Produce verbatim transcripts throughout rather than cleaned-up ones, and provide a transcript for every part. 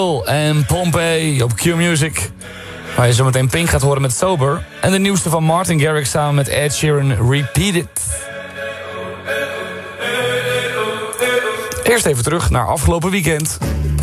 En Pompey op Q Music. Waar je zometeen Pink gaat horen met Sober. En de nieuwste van Martin Garrix samen met Ed Sheeran, Repeat It. Eerst even terug naar afgelopen weekend.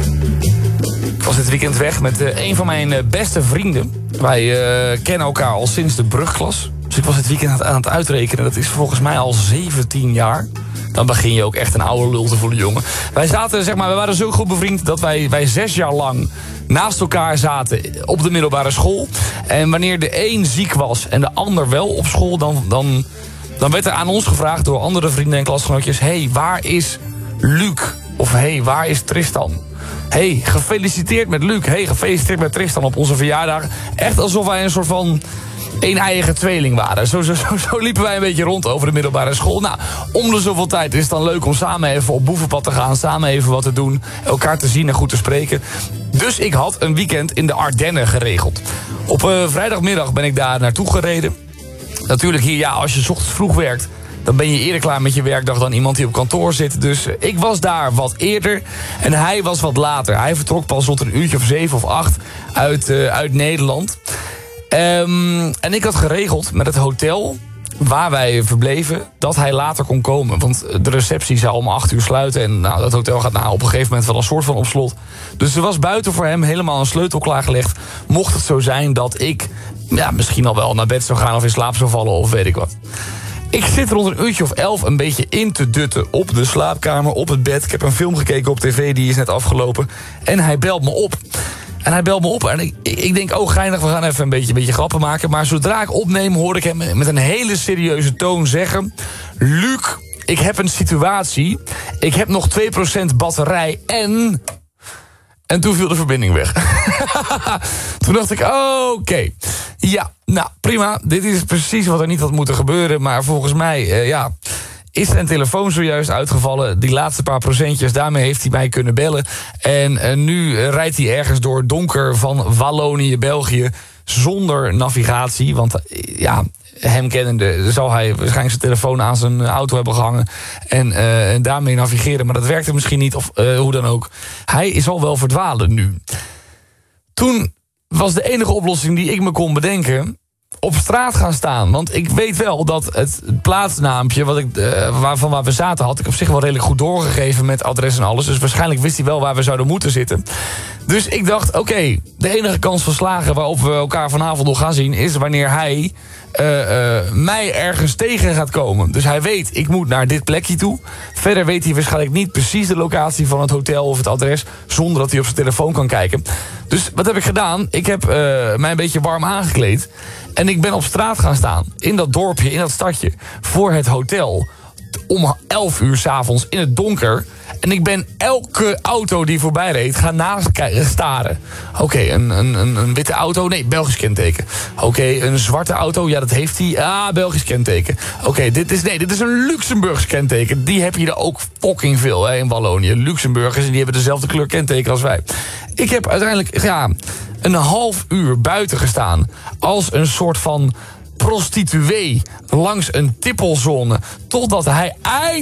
Ik was dit weekend weg met uh, een van mijn uh, beste vrienden. Wij uh, kennen elkaar al sinds de brugklas. Dus ik was dit weekend aan het uitrekenen. Dat is volgens mij al zeventien jaar. Dan begin je ook echt een oude lul te voelen, jongen. Wij zaten, zeg maar, we waren zo goed bevriend dat wij, wij zes jaar lang naast elkaar zaten op de middelbare school. En wanneer de een ziek was en de ander wel op school, dan, dan, dan werd er aan ons gevraagd door andere vrienden en klasgenootjes: hé, hey, waar is Luc? Of hé, hey, waar is Tristan? Hé, hey, gefeliciteerd met Luc. Hé, hey, gefeliciteerd met Tristan op onze verjaardag. Echt alsof wij een soort van een-eigen tweeling waren. Zo, zo, zo, zo liepen wij een beetje rond over de middelbare school. Nou, om de zoveel tijd is het dan leuk om samen even op boevenpad te gaan. Samen even wat te doen. Elkaar te zien en goed te spreken. Dus ik had een weekend in de Ardennen geregeld. Op uh, vrijdagmiddag ben ik daar naartoe gereden. Natuurlijk hier, ja, als je 's ochtends vroeg werkt, dan ben je eerder klaar met je werkdag dan iemand die op kantoor zit. Dus uh, ik was daar wat eerder en hij was wat later. Hij vertrok pas rond een uurtje of zeven of acht uit, uh, uit Nederland. Um, en ik had geregeld met het hotel waar wij verbleven dat hij later kon komen. Want de receptie zou om acht uur sluiten. En nou, dat hotel gaat nou op een gegeven moment wel een soort van op slot. Dus er was buiten voor hem helemaal een sleutel klaargelegd. Mocht het zo zijn dat ik ja, misschien al wel naar bed zou gaan of in slaap zou vallen of weet ik wat. Ik zit rond een uurtje of elf een beetje in te dutten op de slaapkamer, op het bed. Ik heb een film gekeken op tv, die is net afgelopen. En hij belt me op. En hij belt me op en ik, ik denk, oh geinig, we gaan even een beetje, een beetje grappen maken. Maar zodra ik opneem, hoorde ik hem met een hele serieuze toon zeggen: Luc, ik heb een situatie. Ik heb nog twee procent batterij en... En toen viel de verbinding weg. Toen dacht ik, oh, oké. Okay. Ja, nou, prima. Dit is precies wat er niet had moeten gebeuren. Maar volgens mij, uh, ja... is zijn telefoon zojuist uitgevallen. Die laatste paar procentjes, daarmee heeft hij mij kunnen bellen. En uh, nu uh, rijdt hij ergens door het donker van Wallonië, België, zonder navigatie. Want uh, ja, hem kennende zou hij waarschijnlijk zijn telefoon aan zijn auto hebben gehangen. En, uh, en daarmee navigeren. Maar dat werkte misschien niet, of uh, hoe dan ook. Hij is al wel verdwalen nu. Toen was de enige oplossing die ik me kon bedenken op straat gaan staan. Want ik weet wel dat het plaatsnaampje wat ik, uh, waarvan waar we zaten, had ik op zich wel redelijk goed doorgegeven met adres en alles. Dus waarschijnlijk wist hij wel waar we zouden moeten zitten. Dus ik dacht, oké, okay, de enige kans van slagen waarop we elkaar vanavond nog gaan zien is wanneer hij uh, uh, mij ergens tegen gaat komen. Dus hij weet, ik moet naar dit plekje toe. Verder weet hij waarschijnlijk niet precies de locatie van het hotel of het adres, zonder dat hij op zijn telefoon kan kijken. Dus wat heb ik gedaan? Ik heb uh, mij een beetje warm aangekleed. En ik ben op straat gaan staan, in dat dorpje, in dat stadje, voor het hotel. Om elf uur 's avonds in het donker. En ik ben elke auto die voorbij reed gaan naast staren. Oké, okay, een, een, een witte auto? Nee, Belgisch kenteken. Oké, okay, een zwarte auto? Ja, dat heeft hij. Ah, Belgisch kenteken. Oké, okay, dit is nee, dit is een Luxemburgs kenteken. Die heb je er ook fucking veel hè, in Wallonië. Luxemburgers, en die hebben dezelfde kleur kenteken als wij. Ik heb uiteindelijk ja, een half uur buiten gestaan als een soort van prostituee langs een tippelzone, totdat hij eindelijk